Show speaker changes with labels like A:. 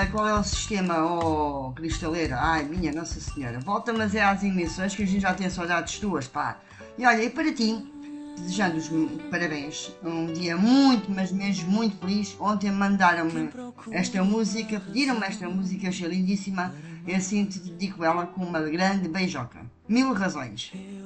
A: qual é o sistema, oh, cristaleira? Ai, minha Nossa Senhora, volta mas é às emissões que a gente já tem saudades tuas, pá. E olha, e para ti, desejando-os parabéns, um dia muito, mas mesmo muito feliz. Ontem mandaram-me esta música, pediram-me esta música, achei lindíssima, e assim te dedico ela com uma grande beijoca. Mil razões.